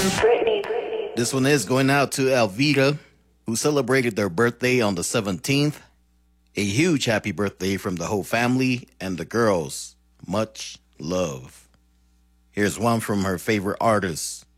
This one is going out to Elvira, who celebrated their birthday on the 17th. A huge happy birthday from the whole family and the girls. Much love. Here's one from her favorite artist,